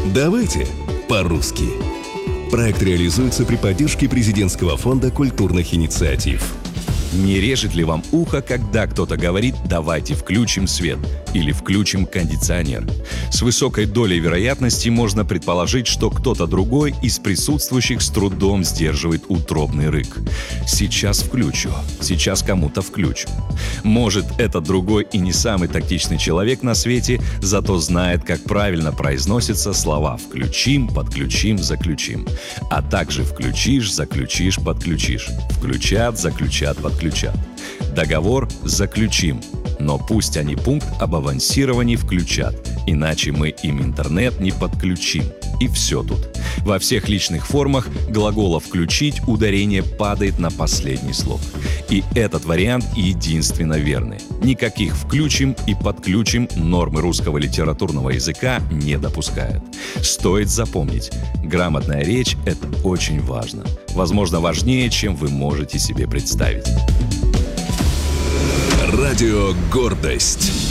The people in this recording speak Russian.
Давайте по-русски. Проект реализуется при поддержке Президентского фонда культурных инициатив. Не режет ли вам ухо, когда кто-то говорит «давайте включим свет» или «включим кондиционер»? С высокой долей вероятности можно предположить, что кто-то другой из присутствующих с трудом сдерживает утробный рык. «Сейчас включу», «сейчас кому-то включу». Может, этот другой и не самый тактичный человек на свете, зато знает, как правильно произносятся слова «включим», «подключим», «заключим». А также «включишь», «заключишь», «подключишь». «Включат», «заключат», «подключат». Договор заключим, но пусть они пункт об авансировании включат, иначе мы им интернет не подключим. И все тут. Во всех личных формах глагола «включить» ударение падает на последний слог. И этот вариант единственно верный. Никаких «включим» и «подключим» нормы русского литературного языка не допускают. Стоит запомнить, грамотная речь – это очень важно. Возможно, важнее, чем вы можете себе представить. Радио «Гордость».